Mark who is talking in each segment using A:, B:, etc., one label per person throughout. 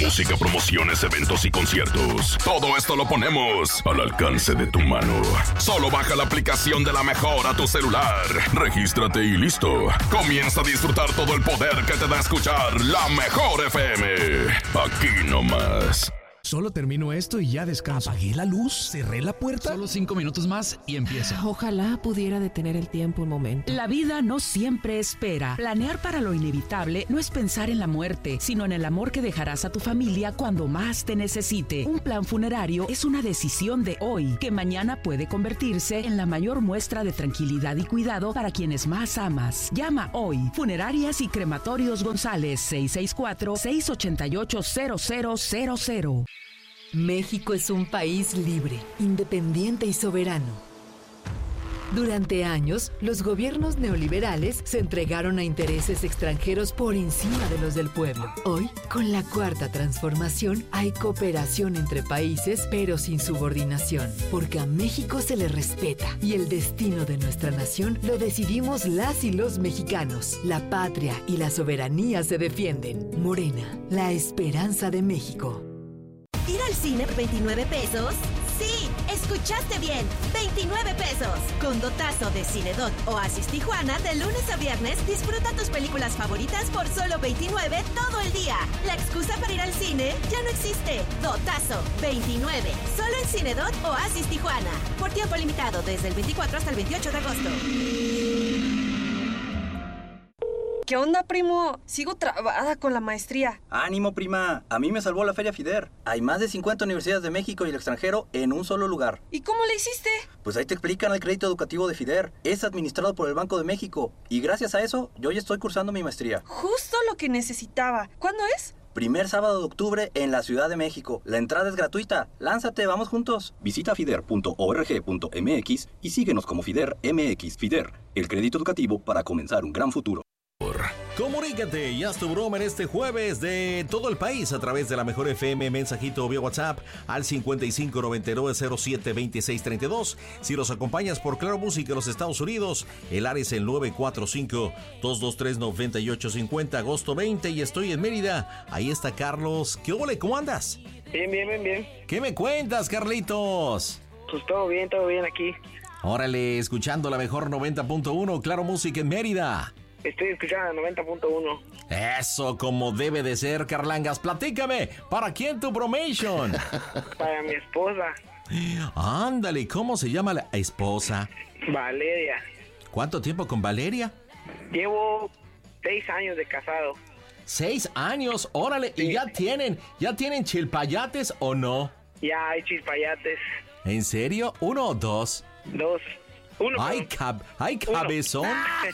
A: música, promociones, eventos y conciertos. Todo esto lo ponemos al alcance de tu mano. Solo baja la aplicación de La Mejor a tu celular. Regístrate y listo. Comienza a disfrutar todo el poder que te da escuchar La Mejor FM. Aquí nomás.
B: Solo termino esto y ya descanso. Apagué la luz, cerré la puerta.
C: Solo 5 minutos más y empieza.
D: Ojalá pudiera detener el tiempo un momento.
E: La vida no siempre espera. Planear para lo inevitable no es pensar en la muerte, sino en el amor que dejarás a tu familia cuando más te necesite. Un plan funerario es una decisión de hoy, que mañana puede convertirse en la mayor muestra de tranquilidad y cuidado para quienes más amas. Llama hoy. Funerarias y Crematorios González, 664-688-0000.
F: México es un país libre, independiente y soberano. Durante años, los gobiernos neoliberales se entregaron a intereses extranjeros por encima de los del pueblo. Hoy, con la Cuarta Transformación, hay cooperación entre países, pero sin subordinación, porque a México se le respeta y el destino de nuestra nación lo decidimos las y los mexicanos. La patria y la soberanía se defienden. Morena, la esperanza de México.
G: ¿Ir al cine por 29 pesos? ¡Sí! ¡Escuchaste bien! ¡29 pesos! Con dotazo de Cinedot Oasis Tijuana, de lunes a viernes, disfruta tus películas favoritas por solo 29 todo el día. La excusa para ir al cine ya no existe. Dotazo 29. Solo en Cinedot Oasis Tijuana. Por tiempo limitado, desde el 24 hasta el 28 de agosto.
H: ¿Qué onda, primo? Sigo trabada con la maestría.
I: ¡Ánimo, prima! A mí me salvó la Feria FIDER. Hay más de 50 universidades de México y el extranjero en un solo lugar.
H: ¿Y cómo le hiciste?
I: Pues ahí te explican el crédito educativo de FIDER. Es administrado por el Banco de México. Y gracias a eso, yo ya estoy cursando mi maestría.
H: Justo lo que necesitaba. ¿Cuándo es?
I: Primer sábado de octubre en la Ciudad de México. La entrada es gratuita. ¡Lánzate, vamos juntos!
J: Visita fider.org.mx y síguenos como FIDER MX. FIDER, el crédito educativo para comenzar un gran futuro.
K: Comunícate y haz tu broma en este jueves de todo el país a través de La Mejor FM, mensajito vía WhatsApp al 5599072632. Si los acompañas por Claro Música en los Estados Unidos, el área es el 945-223-9850, agosto 20, y estoy en Mérida. Ahí está Carlos. ¿Qué ole? ¿Cómo andas?
L: Bien.
K: ¿Qué me cuentas, Carlitos?
L: Pues todo bien aquí.
K: Órale, escuchando La Mejor 90.1, Claro Música en Mérida.
L: Estoy escuchando 90.1.
K: Eso, como debe de ser, Carlangas. Platícame, ¿para quién tu bromation?
L: Para mi esposa.
K: Ándale, ¿cómo se llama la esposa?
L: Valeria.
K: ¿Cuánto tiempo con Valeria?
L: Llevo 6 años de casado.
K: 6 años, órale. Sí. ¿Y ya tienen chilpayates o no?
L: Ya hay chilpayates.
K: ¿En serio? ¿1 o 2?
L: 2.
K: ¡Ay, cabezón!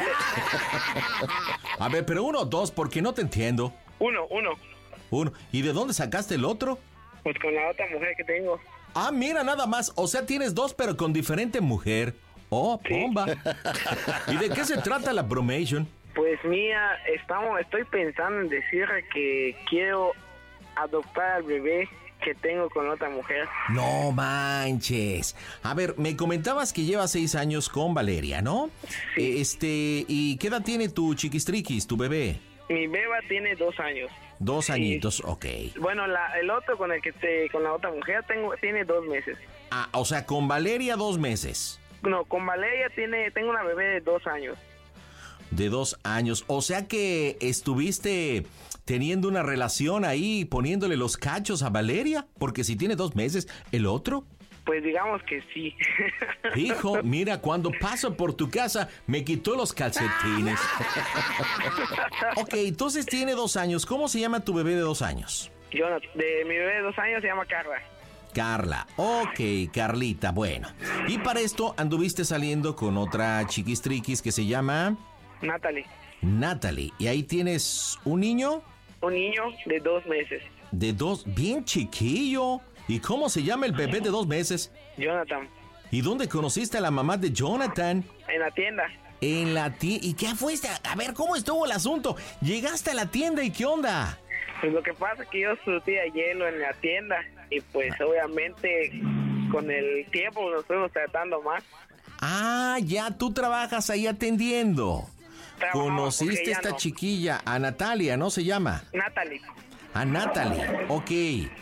K: A ver, pero 1 o 2, porque no te entiendo.
L: 1.
K: ¿Y de dónde sacaste el otro?
L: Pues con la otra mujer que tengo.
K: Ah, mira, nada más. O sea, tienes 2, pero con diferente mujer. ¡Oh, bomba! Sí. ¿Y de qué se trata la bromation?
L: Pues mira, estoy pensando en decirle que quiero adoptar al bebé que tengo con otra mujer.
K: No manches. A ver, me comentabas que llevas 6 años con Valeria, ¿no?
L: Sí.
K: ¿Y qué edad tiene tu chiquistriquis, tu bebé?
L: Mi beba tiene 2 años.
K: 2 añitos, ok.
L: Bueno, el otro con la otra mujer tiene 2 meses.
K: Ah, o sea, con Valeria 2 meses.
L: No, con Valeria tengo una bebé de 2 años.
K: De 2 años. O sea que estuviste teniendo una relación ahí, poniéndole los cachos a Valeria, porque si tiene 2 meses, ¿el otro?
L: Pues digamos que sí.
K: Hijo, mira, cuando paso por tu casa, me quitó los calcetines. Ok, entonces tiene 2 años. ¿Cómo se llama tu bebé de 2 años?
L: Mi bebé de 2 años se llama Carla.
K: Carla, ok, Carlita, bueno. Y para esto anduviste saliendo con otra chiquistriquis que se llama... Natalie. ¿Y ahí tienes un niño?
L: Un niño de 2 meses.
K: De 2, bien chiquillo. ¿Y cómo se llama el bebé de 2 meses?
L: Jonathan.
K: ¿Y dónde conociste a la mamá de Jonathan?
L: En la tienda.
K: En la tienda. ¿Y qué fuiste? A ver, ¿cómo estuvo el asunto? Llegaste a la tienda y ¿qué onda?
L: Pues lo que pasa es que yo surtía hielo en la tienda y pues obviamente con el tiempo nos fuimos tratando más.
K: Ah, ya tú trabajas ahí atendiendo. Conociste a esta chiquilla, a Natalia, ¿no se llama? A Natalie, ok.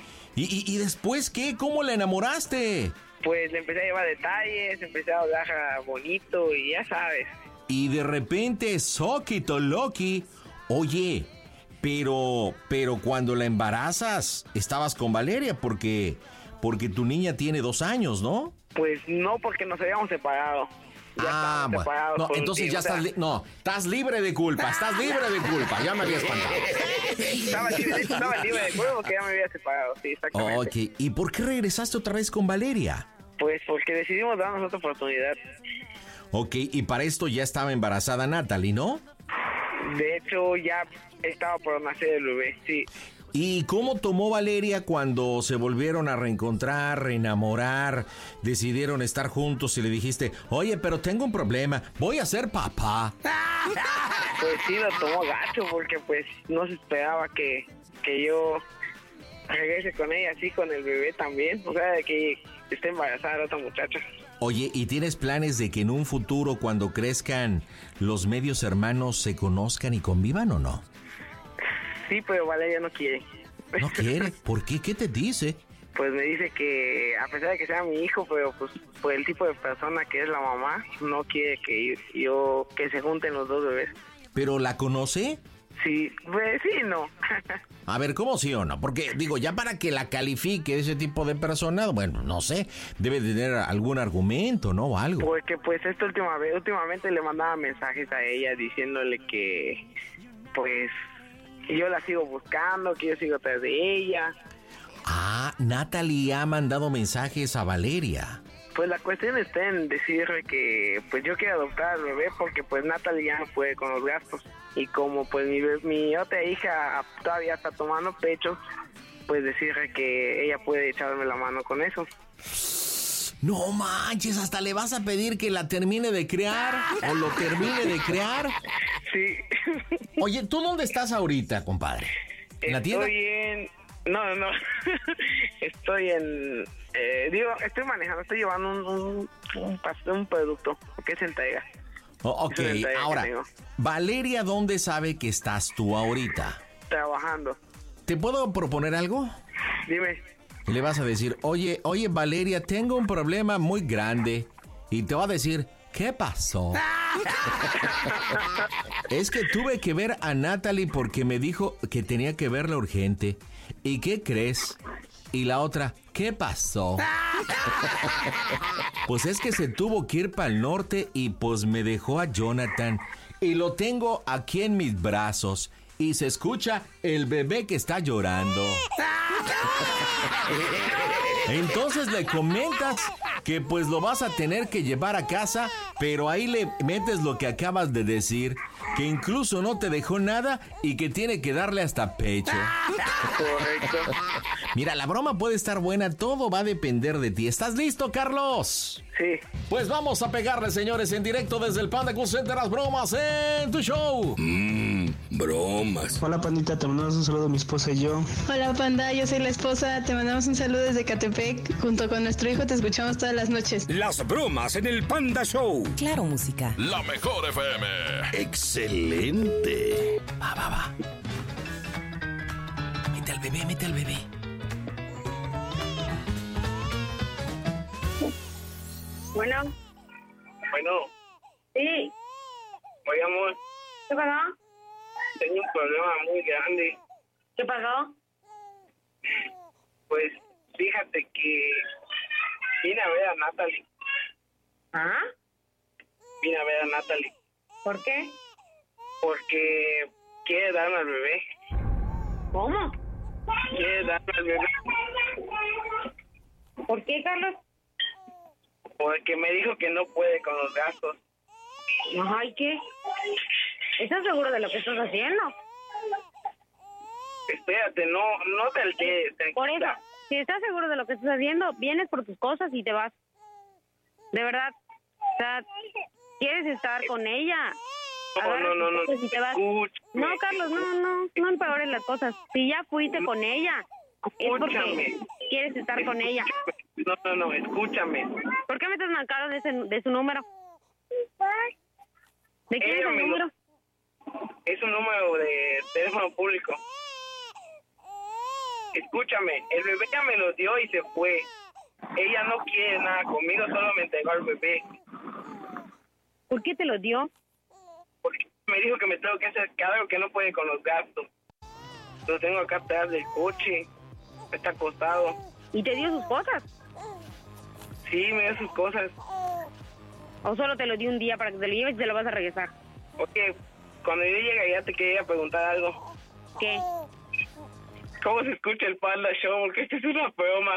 K: ¿Y después qué? ¿Cómo la enamoraste?
L: Pues le empecé a llevar detalles, empecé a hablar bonito y ya sabes.
K: Y de repente, Soquito Loki. Oye, pero cuando la embarazas, estabas con Valeria porque tu niña tiene 2 años, ¿no?
L: Pues no, porque nos habíamos separado.
K: Bueno. No, entonces ya estás... estás libre de culpa, ya me había espantado.
L: Estaba libre de culpa porque ya me había separado, sí, exactamente.
K: Ok, ¿y por qué regresaste otra vez con Valeria?
L: Pues porque decidimos darnos otra oportunidad.
K: Ok, y para esto ya estaba embarazada Natalie, ¿no?
L: De hecho, ya estaba por nacer el bebé, sí.
K: ¿Y cómo tomó Valeria cuando se volvieron a reencontrar, reenamorar, decidieron estar juntos y le dijiste, oye, pero tengo un problema, voy a ser papá?
L: Pues sí, lo tomó gacho porque pues no se esperaba que yo regrese con ella, así con el bebé también, o sea, de que esté embarazada la otra muchacha.
K: Oye, ¿y tienes planes de que en un futuro, cuando crezcan, los medios hermanos se conozcan y convivan o no?
L: Sí, pero Valeria no quiere.
K: ¿No quiere? ¿Por qué? ¿Qué te dice?
L: Pues me dice que a pesar de que sea mi hijo, pero pues por el tipo de persona que es la mamá, no quiere que se junten los dos bebés.
K: ¿Pero la conoce?
L: Sí, pues sí, no.
K: A ver, ¿cómo sí o no? Porque, digo, ya para que la califique ese tipo de persona, bueno, no sé, debe tener algún argumento, ¿no? O algo.
L: Porque pues últimamente le mandaba mensajes a ella diciéndole que, pues, yo la sigo buscando, que yo sigo atrás de ella.
K: Ah, Natalie ha mandado mensajes a Valeria.
L: Pues la cuestión está en decirle que pues yo quiero adoptar al bebé porque pues Natalie ya no puede con los gastos. Y como pues mi otra hija todavía está tomando pecho, pues decirle que ella puede echarme la mano con eso.
K: No manches, hasta le vas a pedir que la termine de criar o lo termine de criar.
L: Sí.
K: Oye, ¿tú dónde estás ahorita, compadre? ¿En la tienda?
L: No. Estoy estoy manejando, estoy llevando un producto que se entrega.
K: Ok, ahora, Valeria, ¿dónde sabe que estás tú ahorita?
L: Trabajando.
K: ¿Te puedo proponer algo?
L: Dime.
K: Y le vas a decir, oye, Valeria, tengo un problema muy grande. Y te va a decir, ¿qué pasó? Es que tuve que ver a Natalie porque me dijo que tenía que verla urgente. ¿Y qué crees? Y la otra, ¿qué pasó? Pues es que se tuvo que ir para el norte y pues me dejó a Jonathan. Y lo tengo aquí en mis brazos. Y se escucha el bebé que está llorando. Entonces le comentas que pues lo vas a tener que llevar a casa, pero ahí le metes lo que acabas de decir, que incluso no te dejó nada y que tiene que darle hasta pecho.
L: Correcto.
K: Mira, la broma puede estar buena, todo va a depender de ti. ¿Estás listo, Carlos?
L: Sí.
K: Pues vamos a pegarle, señores, en directo desde el Panda Cool Center, las bromas en tu show.
M: Bromas.
N: Hola, Pandita, te mandamos un saludo, mi esposa y yo.
O: Hola, Panda, yo soy la esposa, te mandamos un saludo desde Catepec. Junto con nuestro hijo te escuchamos todas las noches.
M: Las bromas en el Panda Show.
F: Claro, música.
A: La mejor FM.
M: Excelente.
K: Va. Mete al bebé.
P: Bueno. Sí.
L: Oye, amor.
P: ¿Qué pasó?
L: Tengo un problema muy grande.
P: ¿Qué pasó?
L: Pues fíjate que vine a ver a Natalie.
P: ¿Ah?
L: Vine a ver a Natalie.
P: ¿Por qué?
L: Porque quiere darme al bebé.
P: ¿Cómo?
L: Quiere darme al bebé.
P: ¿Por qué, Carlos?
L: Porque me dijo que no puede con los gastos.
P: Ay, ¿qué? ¿Estás seguro de lo que estás haciendo?
L: Espérate, no te alteres.
P: Por eso, si estás seguro de lo que estás haciendo, vienes por tus cosas y te vas. De verdad. O sea, ¿quieres estar con ella?
L: No.
P: Y te vas. No, Carlos, no empeores las cosas. Si ya fuiste con ella, es porque quieres estar con ella.
L: No, escúchame.
P: ¿Por qué me estás marcando de su número? ¿De quién es el número?
L: Es un número de teléfono público. escúchame, el bebé ya me lo dio y se fue. Ella no quiere nada conmigo, solo me entregó al bebé.
P: ¿Por qué te lo dio?
L: Porque me dijo que me tengo que hacer cargo, que no puede con los gastos. Lo tengo acá atrás del coche, está acostado.
P: ¿Y te dio sus cosas?
L: Sí, me dio sus cosas.
P: ¿O solo te lo dio un día para que te lo lleves y te lo vas a regresar?
L: Oye, cuando yo llegue ya te quería preguntar algo.
P: ¿Qué?
L: ¿Cómo se escucha el Panda Show? Porque esto es una broma,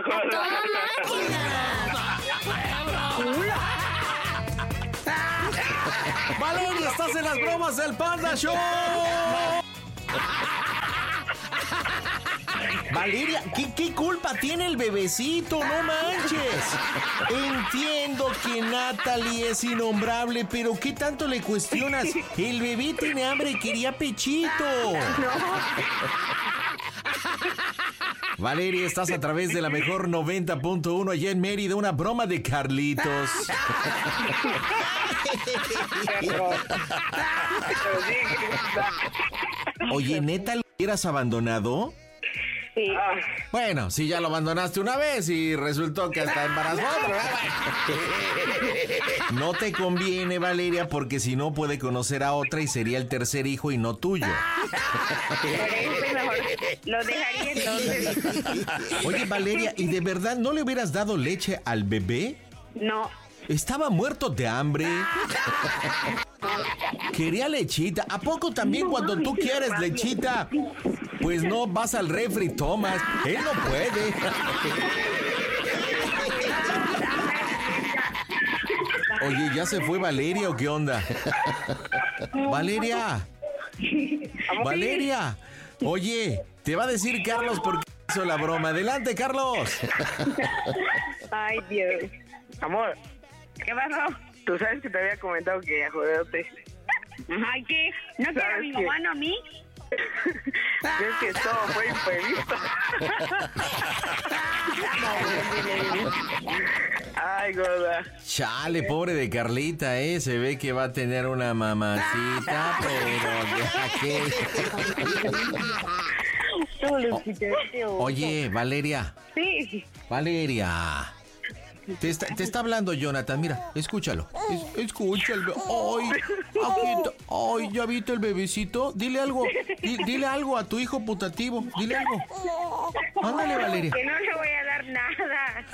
K: Valeria, estás en las bromas del Panda Show. Valeria, ¿qué culpa tiene el bebecito? No manches. Entiendo que Natalie es innombrable, pero ¿qué tanto le cuestionas? El bebé tiene hambre y quería pechito. Valeria, estás a través de la mejor 90.1 allá en Mérida, una broma de Carlitos. Oye, ¿neta lo hubieras abandonado?
P: Sí.
K: Bueno, si ya lo abandonaste una vez y resultó que hasta embarazó otro. No te conviene, Valeria, porque si no puede conocer a otra y sería el tercer hijo y no tuyo.
P: Mejor lo dejaría entonces.
K: Oye, Valeria, ¿y de verdad no le hubieras dado leche al bebé?
P: No.
K: Estaba muerto de hambre. Quería lechita. ¿A poco también cuando tú quieres lechita? Pues no, vas al refri, tomas. Él no puede. Oye, ¿ya se fue Valeria o qué onda? Valeria. Valeria. Oye, te va a decir Carlos por qué hizo la broma. Adelante, Carlos.
P: Ay, Dios.
L: Amor.
P: ¿Qué pasó?
L: Tú sabes que te había comentado que joderte.
P: Ay, ¿qué? ¿No quiero a mi mamá, no a mí?
L: Es que todo fue imprevisto. Ay, gorda.
K: Chale, pobre de Carlita, se ve que va a tener una mamacita, pero Oye, Valeria.
P: Sí.
K: Valeria. Te está hablando Jonathan, mira, escúchalo. Escúchalo. Ay, ¿ya viste el bebecito? Dile algo. Dile algo a tu hijo putativo. Dile algo. Ándale, Valeria.
P: Que no le voy a dar nada.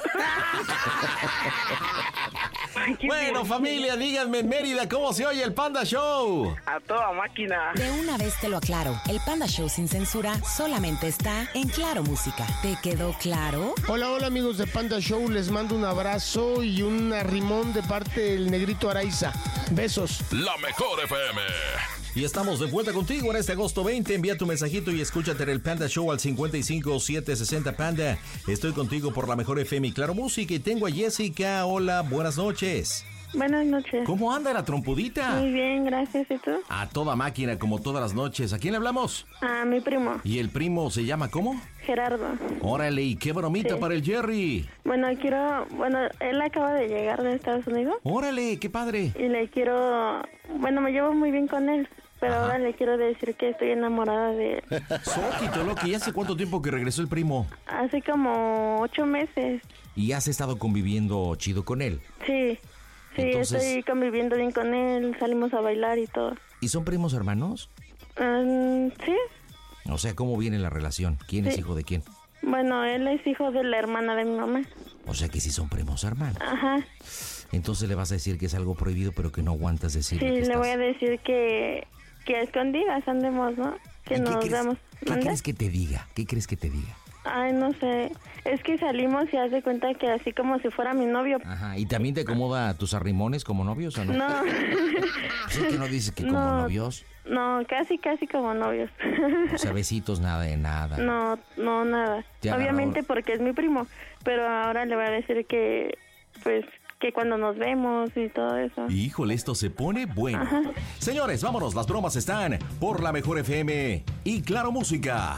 K: Bueno, familia, díganme en Mérida cómo se oye el Panda Show.
L: A toda máquina.
Q: De una vez te lo aclaro. El Panda Show sin censura solamente está en Claro Música. ¿Te quedó claro?
R: Hola amigos de Panda Show. Les mando un abrazo y un arrimón de parte del Negrito Araiza. Besos.
A: La mejor FM.
K: Y estamos de vuelta contigo en este agosto 20. Envía tu mensajito y escúchate en el Panda Show al 55760 Panda. Estoy contigo por la mejor FM y Claro Música. Y tengo a Jessica. Hola, buenas noches.
S: Buenas noches.
K: ¿Cómo anda la trompudita?
S: Muy bien, gracias. ¿Y tú?
K: A toda máquina, como todas las noches. ¿A quién le hablamos?
S: A mi primo.
K: ¿Y el primo se llama cómo?
S: Gerardo.
K: Órale, ¿y qué bromita para el Jerry?
S: Bueno, él acaba de llegar de Estados Unidos.
K: Órale, qué padre.
S: Y me llevo muy bien con él. Pero ahora le quiero decir que estoy enamorada de él.
K: Soquito, Loki, ¿y hace cuánto tiempo que regresó el primo?
S: Hace como 8 meses.
K: ¿Y has estado conviviendo chido con él?
S: Sí. Sí, entonces, estoy conviviendo bien con él, salimos a bailar y todo.
K: ¿Y son primos hermanos?
S: Sí.
K: O sea, ¿cómo viene la relación? ¿Quién es hijo de quién?
S: Bueno, él es hijo de la hermana de mi mamá.
K: O sea que sí son primos hermanos.
S: Ajá.
K: Entonces le vas a decir que es algo prohibido, pero que no aguantas decirle.
S: Sí, le voy a decir que a escondidas andemos, ¿no? Que nos vemos.
K: ¿Qué crees que te diga? ¿Qué crees que te diga?
S: Ay, no sé. Es que salimos y haz de cuenta que así como si fuera mi novio.
K: Ajá. ¿Y también te acomoda tus arrimones como novios o no?
S: No.
K: ¿Sí que no dices que como novios?
S: No, casi como novios.
K: O sea, besitos, nada de nada.
S: No, nada. Obviamente porque es mi primo. Pero ahora le voy a decir que cuando nos vemos y todo eso.
K: Híjole, esto se pone bueno. Ajá. Señores, vámonos, las bromas están por la mejor FM y Claro Música.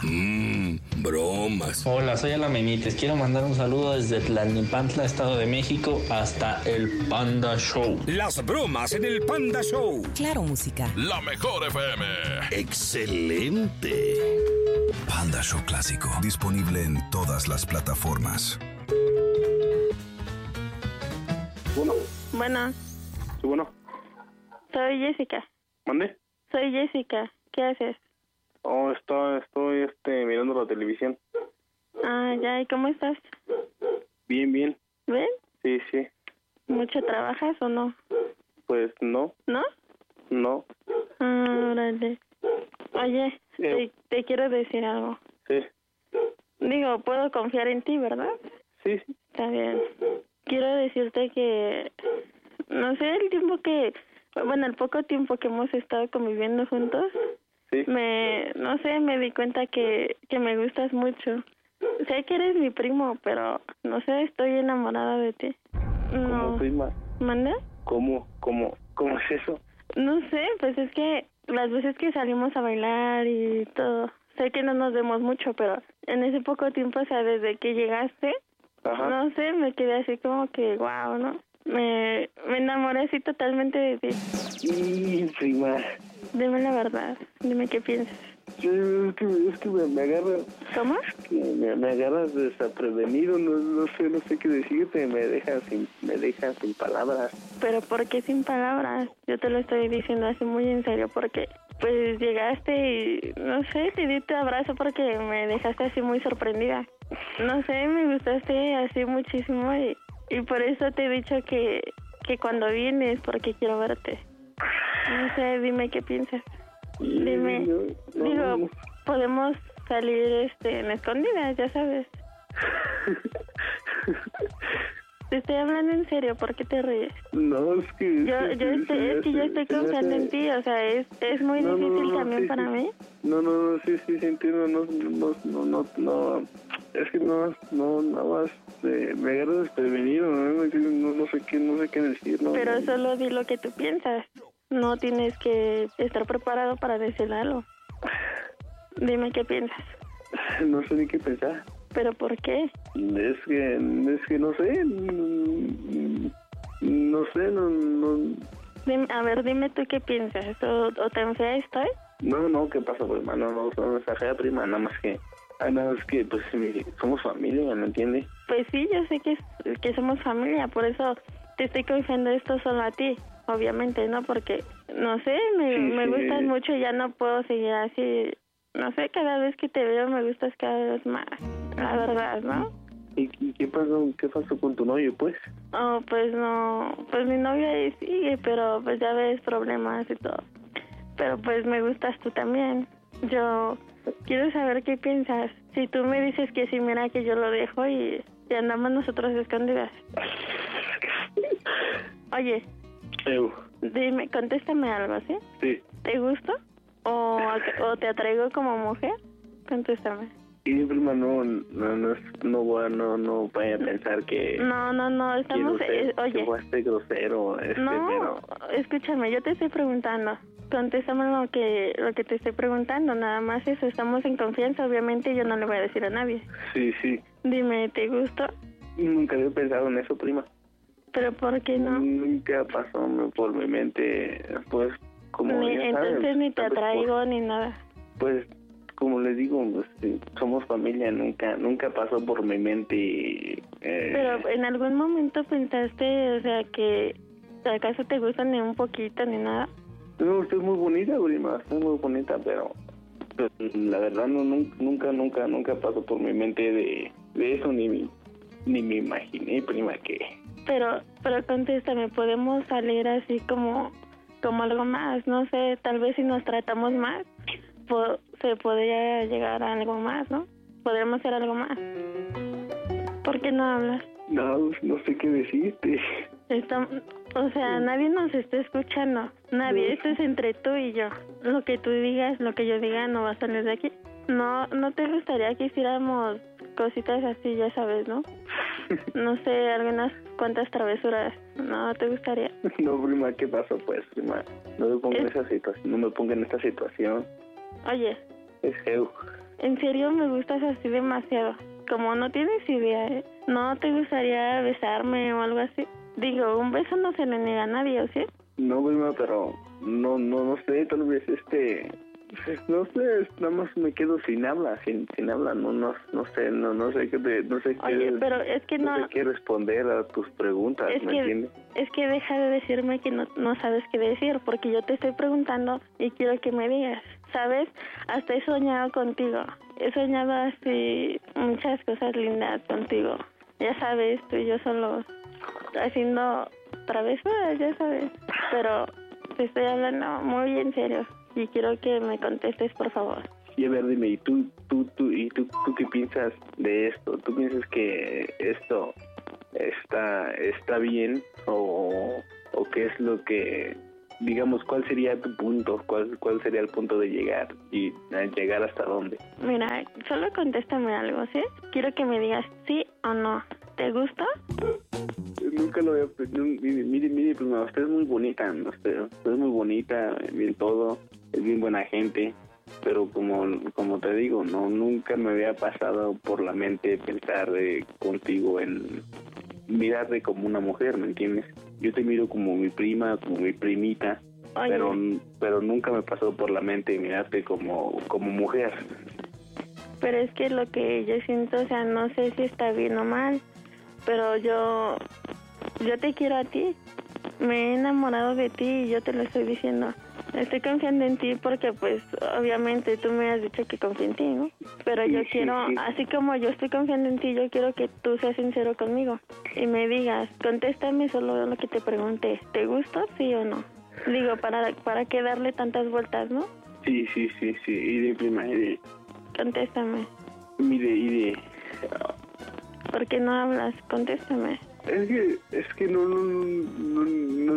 M: Bromas.
N: Hola, soy Ala Memites. Quiero mandar un saludo desde Tlalnepantla, Estado de México, hasta el Panda Show.
M: Las bromas en el Panda Show.
Q: Claro Música.
A: La mejor FM.
M: Excelente.
T: Panda Show Clásico. Disponible en todas las plataformas.
S: Bueno.
U: Sí, bueno.
S: Soy Jessica.
U: ¿Mande?
S: Soy Jessica. ¿Qué haces?
U: Oh, estoy mirando la televisión.
S: Ah, ya. ¿Y cómo estás?
U: Bien, bien.
S: ¿Ven?
U: Sí, sí.
S: ¿Mucho trabajas o no?
U: Pues no.
S: ¿No?
U: No.
S: Ah, órale. Oye, te quiero decir algo.
U: Sí.
S: Digo, puedo confiar en ti, ¿verdad?
U: Sí.
S: Está bien. Quiero decirte que, no sé, el poco tiempo que hemos estado conviviendo juntos,
U: sí.
S: me di cuenta que me gustas mucho. Sé que eres mi primo, pero no sé, estoy enamorada de ti.
U: ¿Cómo, prima?
S: ¿Manda?
U: ¿Cómo es eso?
S: No sé, pues es que las veces que salimos a bailar y todo, sé que no nos vemos mucho, pero en ese poco tiempo, o sea, desde que llegaste,
U: ajá,
S: no sé, me quedé así como que, wow, ¿no? Me enamoré así totalmente de ti.
U: Sí, prima.
S: Dime la verdad, dime qué piensas.
U: Es que me agarras.
S: ¿Cómo?
U: Me agarras desaprevenido, no sé qué decirte, me dejas sin palabras.
S: ¿Pero por qué sin palabras? Yo te lo estoy diciendo así muy en serio, porque pues llegaste y, no sé, te di tu abrazo porque me dejaste así muy sorprendida. No sé, me gustaste así muchísimo y por eso te he dicho que cuando vienes, porque quiero verte. No sé, dime qué piensas. Dime, digo, podemos salir en escondidas, ya sabes. Te estoy hablando en serio, ¿por qué te ríes?
U: No, es que...
S: Yo estoy confiando en ti, o sea, es muy difícil también para mí.
U: No, sí, entiendo, no, es que no, nada más, me agarras desprevenido, no sé qué decir, no.
S: Pero solo di lo que tú piensas, no tienes que estar preparado para decir algo. Dime qué piensas.
U: No sé ni qué pensar.
S: ¿Pero por qué?
U: Es que no sé. No sé, no.
S: Dime, a ver, dime tú qué piensas. ¿O tan fea estoy?
U: No, ¿qué pasa, prima? No está fea, prima. Nada más que, pues, somos familia, ¿me entiendes?
S: Pues sí, yo sé que somos familia. Por eso te estoy confiando esto solo a ti. Obviamente, ¿no? Porque, no sé, me gustas mucho y ya no puedo seguir así. No sé, cada vez que te veo me gustas cada vez más, la verdad, ¿no?
U: ¿Y qué pasó con tu novio, pues?
S: Oh, pues no, pues mi novio ahí sigue, pero pues ya ves problemas y todo. Pero pues me gustas tú también. Yo quiero saber qué piensas. Si tú me dices que sí, mira que yo lo dejo y andamos nosotros escondidas. Oye, dime, contéstame algo, ¿sí?
U: Sí.
S: ¿Te gusto? ¿O te atraigo como mujer? Contéstame.
U: Y prima, no vaya a pensar que...
S: No, estamos... oye...
U: Que fuiste grosero,
S: no,
U: pero...
S: escúchame, yo te estoy preguntando. Contéstame lo que te estoy preguntando, nada más eso. Estamos en confianza, obviamente yo no le voy a decir a nadie.
U: Sí.
S: Dime, ¿te gustó?
U: Nunca había pensado en eso, prima.
S: ¿Pero por qué no?
U: Nunca pasó por mi mente, pues...
S: Entonces ni te atraigo ni nada.
U: Pues, como les digo, pues, somos familia, nunca pasó por mi mente.
S: Pero en algún momento pensaste, o sea, que acaso te gustan ni un poquito ni nada.
U: No, usted es muy bonita, prima, usted es muy bonita, pero la verdad nunca pasó por mi mente de eso, ni me imaginé, prima, que...
S: Pero contéstame, ¿podemos salir así como algo más? No sé, tal vez si nos tratamos más, se podría llegar a algo más, ¿no? Podríamos hacer algo más. ¿Por qué no hablas?
U: No sé qué decirte.
S: O sea, nadie nos está escuchando. Nadie. Esto es entre tú y yo. Lo que tú digas, lo que yo diga, no va a salir de aquí. No te gustaría que hiciéramos cositas así, ya sabes, ¿no? No sé, algunas cuantas travesuras. ¿No te gustaría?
U: No, prima, ¿qué pasó, pues, prima? No me ponga en esta situación.
S: Oye.
U: Es feo.
S: En serio, me gustas así demasiado. Como no tienes idea, ¿eh? ¿No te gustaría besarme o algo así? Digo, un beso no se le niega a nadie, ¿o sí?
U: No, prima, pero no sé, tal vez Pues no sé, nada más me quedo sin habla, sin habla, no sé qué
S: Oye, pero es que
U: no sé qué responder a tus preguntas, ¿me entiendes?
S: Es que deja de decirme que no sabes qué decir, porque yo te estoy preguntando y quiero que me digas, ¿sabes? Hasta he soñado contigo, he soñado así muchas cosas lindas contigo, ya sabes, tú y yo solo haciendo travesuras, ya sabes, pero te estoy hablando muy en serio. Y quiero que me contestes, por favor.
U: Y a ver, dime, ¿y tú qué piensas de esto? ¿Tú piensas que esto está bien o qué es lo que, digamos, cuál sería tu punto? ¿Cuál sería el punto de llegar y llegar hasta dónde?
S: Mira, solo contéstame algo, ¿sí? Quiero que me digas sí o no. ¿Te gusta?
U: Nunca lo había... Mire, pues usted es muy bonita, ¿no? Usted es muy bonita, bien todo, es bien buena gente, pero como te digo, nunca me había pasado por la mente pensar contigo en mirarte como una mujer, ¿me entiendes? Yo te miro como mi prima, como mi primita, pero nunca me pasó por la mente mirarte como mujer.
S: Pero es que lo que yo siento, o sea, no sé si está bien o mal, pero yo te quiero a ti, me he enamorado de ti y yo te lo estoy diciendo. Estoy confiando en ti porque, pues, obviamente tú me has dicho que confío en ti, ¿no? Pero yo quiero, así como yo estoy confiando en ti, yo quiero que tú seas sincero conmigo y me digas, contéstame solo lo que te pregunté, ¿te gusta, sí o no? Digo, para qué darle tantas vueltas, ¿no?
U: Sí, y de prima,
S: contéstame.
U: Mire,
S: ¿por qué no hablas? Contéstame.
U: Es que no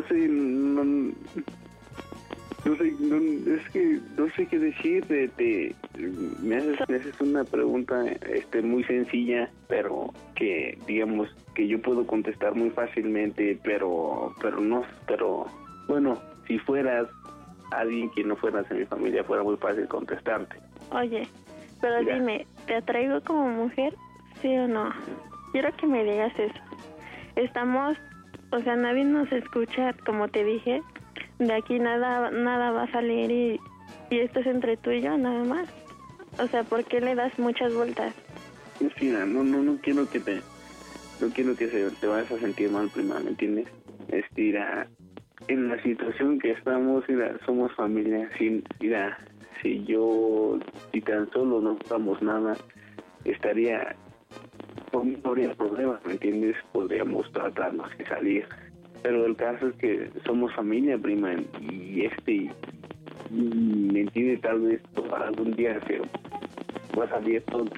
U: sé qué decirte. Me haces una pregunta muy sencilla, pero que digamos que yo puedo contestar muy fácilmente, pero bueno, si fueras alguien que no fueras de mi familia fuera muy fácil contestarte.
S: Oye, pero mira, dime, ¿te atraigo como mujer? ¿Sí o no? Quiero que me digas eso. Estamos, o sea, nadie nos escucha, como te dije. De aquí nada va a salir y esto es entre tú y yo, nada más. O sea, ¿por qué le das muchas vueltas?
U: Mira, no quiero que te vayas a sentir mal, prima, ¿me entiendes? Mira, en la situación que estamos, mira, somos familia. Si tan solo no estamos nada, no habría problema, ¿me entiendes? Podríamos tratarnos y salir. Pero el caso es que somos familia, prima, y ¿me entiendes? Tal vez algún día va a salir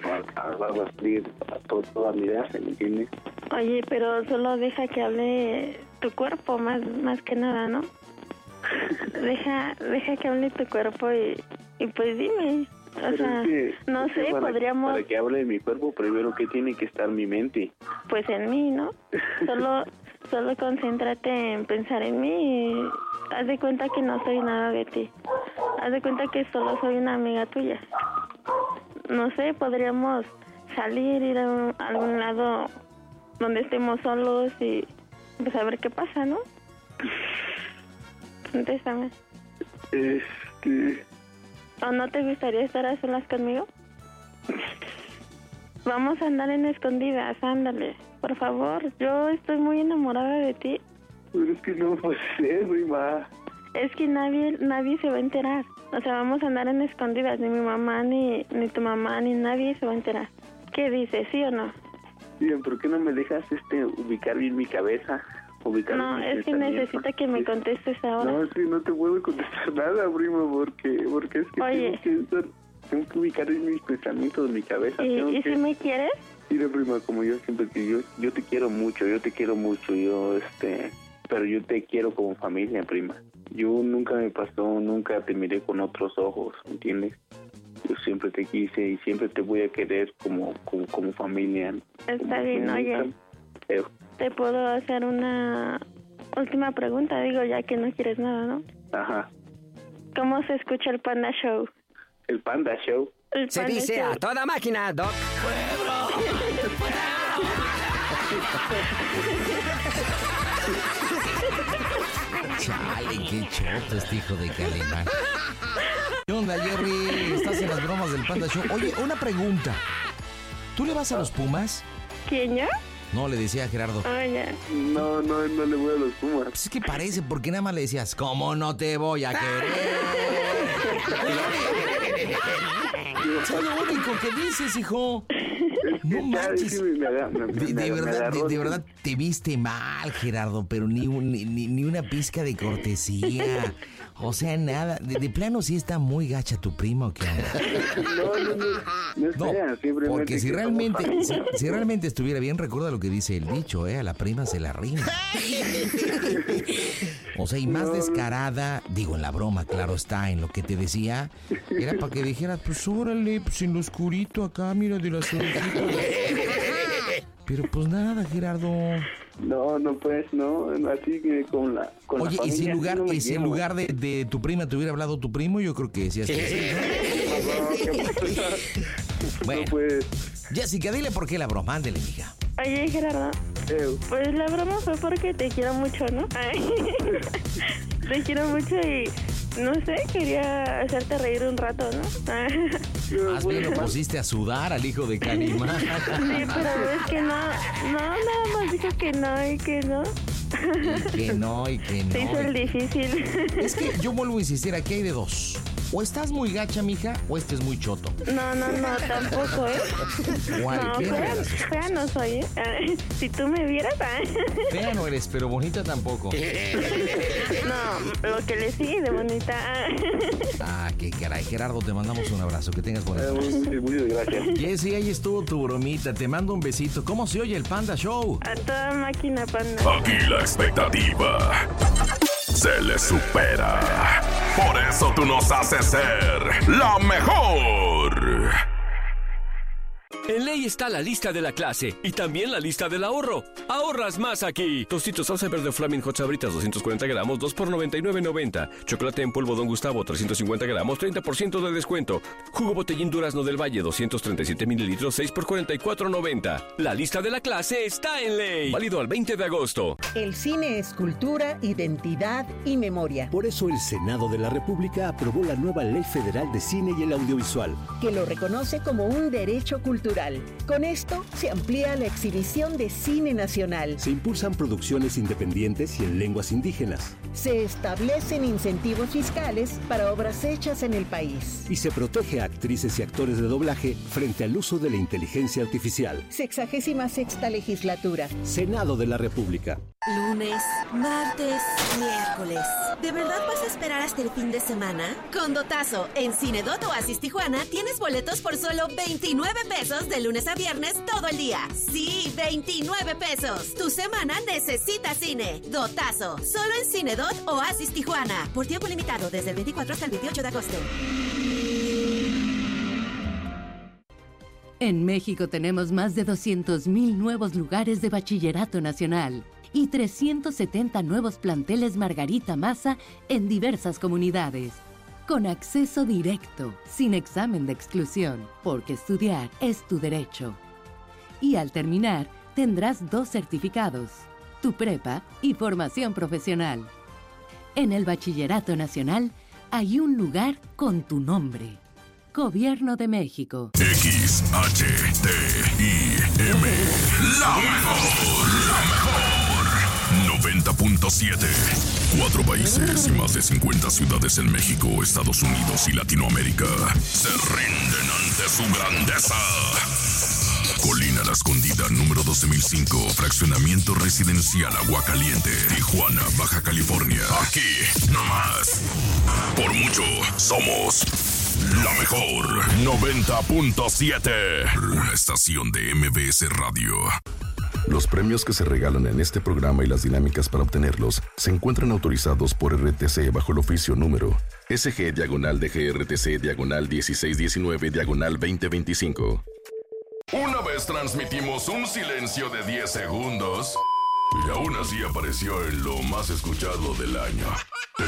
U: toda mi edad, ¿me entiendes?
S: Oye, pero solo deja que hable tu cuerpo, más que nada, ¿no? deja que hable tu cuerpo y pues dime. O sea, no sé, podríamos...
U: Para que hable de mi cuerpo, primero que tiene que estar mi mente.
S: Pues en mí, ¿no? Solo concéntrate en pensar en mí y haz de cuenta que no soy nada de ti. Haz de cuenta que solo soy una amiga tuya. No sé, podríamos salir, ir a algún lado donde estemos solos y pues a ver qué pasa, ¿no? Contéstame. ¿O no te gustaría estar a solas conmigo? Vamos a andar en escondidas, ándale. Por favor, yo estoy muy enamorada de ti.
U: Pero es que no puede ser, prima.
S: Es que nadie se va a enterar. O sea, vamos a andar en escondidas. Ni mi mamá, ni tu mamá, ni nadie se va a enterar. ¿Qué dices, sí o no?
U: Bien, ¿por qué no me dejas ubicar bien mi cabeza?
S: No, es que necesito que me contestes ahora.
U: No, es que no te puedo contestar nada, prima, porque es que
S: Oye.
U: tengo que ubicar bien mis pensamientos, mi cabeza.
S: ¿Y si me quieres?
U: Mira, prima, como yo siempre te digo, yo te quiero mucho, pero yo te quiero como familia, prima. Yo nunca te miré con otros ojos, ¿entiendes? Yo siempre te quise y siempre te voy a querer como familia.
S: Está bien, oye. Te puedo hacer una última pregunta, digo, ya que no quieres nada, ¿no?
U: Ajá.
S: ¿Cómo se escucha el Panda Show?
U: ¿El Panda Show?
B: Se dice a toda máquina, Doc.
V: Chale, qué choto este hijo de Calimán.
C: ¿Qué onda, Jerry? Estás en las bromas del Panda Show. Oye, una pregunta. ¿Tú le vas a los Pumas?
S: ¿Quién, yo?
C: No, le decía a Gerardo.
S: Ah, ya.
U: No le voy a los Pumas.
C: Pues es que parece, porque nada más le decías, ¿cómo no te voy a querer? Es lo único que dices, hijo. No manches. De verdad, te viste mal, Gerardo, pero ni una pizca de cortesía. O sea, nada. De plano sí está muy gacha tu prima, ¿o qué?
U: No,
C: porque si realmente estuviera bien, recuerda lo que dice el dicho, a la prima se la rima. O sea, y más descarada, digo, en la broma, claro está, en lo que te decía, era para que dijeras, pues órale, pues en lo oscurito acá, mira de las orejitas. Pero pues nada, Gerardo.
U: No, así que con la
C: Oye,
U: familia,
C: y si en lugar de tu prima te hubiera hablado tu primo, yo creo que decías que sí, ¿no? Bueno, Jessica, dile por qué la broma, ándele, mija.
S: Oye, Gerardo, pues la broma fue porque te quiero mucho, ¿no? Te quiero mucho y, no sé, quería hacerte reír un rato, ¿no?
C: Más bien lo pusiste a sudar al hijo de Calimán.
S: Sí, pero es que no, nada más dijo que no y que no.
C: Y que no.
S: Se hizo el difícil.
C: Es que yo vuelvo a insistir, aquí hay de dos. O estás muy gacha, mija, o este es muy choto.
S: No, tampoco,
C: Cualquiera.
S: No, fea no soy, Si tú me vieras,
C: Fea no eres, pero bonita tampoco.
S: No, lo que le sigue de bonita.
C: Ah, qué caray. Gerardo, te mandamos un abrazo. Que tengas bonita
U: noche. Muchas gracias.
C: Jessy, ahí estuvo tu bromita. Te mando un besito. ¿Cómo se oye el Panda Show?
S: A toda máquina, Panda.
A: Aquí la expectativa se le supera. Por eso tú nos haces ser la mejor.
M: En Ley está la lista de la clase y también la lista del ahorro. Ahorras más aquí. Tostitos salsa verde Flaming Hot Sabritas 240 gramos, 2 por $99.90. Chocolate en polvo Don Gustavo 350 gramos, 30% de descuento. Jugo Botellín Durazno del Valle 237 mililitros, 6 por $44.90. La lista de la clase está en Ley. Válido al 20 de agosto.
V: El cine es cultura, identidad y memoria.
W: Por eso el Senado de la República aprobó la nueva Ley Federal de Cine y el Audiovisual,
V: que lo reconoce como un derecho cultural. Con esto se amplía la exhibición de cine nacional.
W: Se impulsan producciones independientes y en lenguas indígenas.
V: Se establecen incentivos fiscales para obras hechas en el país.
W: Y se protege a actrices y actores de doblaje frente al uso de la inteligencia artificial.
V: 66ª legislatura.
W: Senado de la República.
G: Lunes, martes, miércoles. ¿De verdad vas a esperar hasta el fin de semana? Con Dotazo, en Cinedot Oasis Tijuana tienes boletos por solo 29 pesos de lunes a viernes todo el día. Sí, 29 pesos. Tu semana necesita cine. Dotazo, solo en Cinedot Oasis Tijuana. Por tiempo limitado, desde el 24 hasta el 28 de agosto.
F: En México tenemos más de 200,000 nuevos lugares de bachillerato nacional y 370 nuevos planteles Margarita Maza en diversas comunidades. Con acceso directo, sin examen de exclusión, porque estudiar es tu derecho. Y al terminar, tendrás 2 certificados, tu prepa y formación profesional. En el Bachillerato Nacional hay un lugar con tu nombre. Gobierno de México.
A: XHTIM. La mejor. 90.7. 4 países y más de 50 ciudades en México, Estados Unidos y Latinoamérica se rinden ante su grandeza. Colina La Escondida, número 12005, fraccionamiento residencial Aguacaliente, Tijuana, Baja California. Aquí, nomás. Por mucho, somos la mejor. 90.7. Una estación de MBS Radio. Los premios que se regalan en este programa y las dinámicas para obtenerlos se encuentran autorizados por RTC bajo el oficio número SG/DGRTC/1619/2025. Una vez transmitimos un silencio de 10 segundos y aún así apareció en lo más escuchado del año.